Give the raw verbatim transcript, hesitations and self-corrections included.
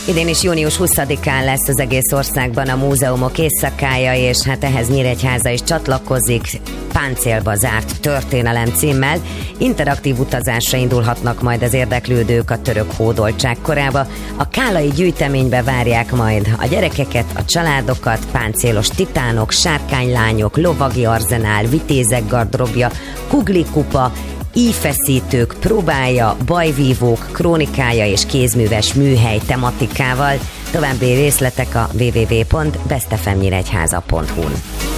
Idén is június huszadikán lesz az egész országban a múzeumok éjszakája, és hát ehhez Nyíregyháza is csatlakozik, Páncélba zárt történelem címmel. Interaktív utazásra indulhatnak majd az érdeklődők a török hódoltság korába. A kálai gyűjteménybe várják majd a gyerekeket, a családokat, páncélos titánok, sárkánylányok, lovagi arzenál, vitézek gardrobja, kuglikupa, íjfeszítők próbája, bajvívók krónikája és kézműves műhely tematikával. További részletek a double-u double-u double-u pont best f m nyíregyháza pont hu-n.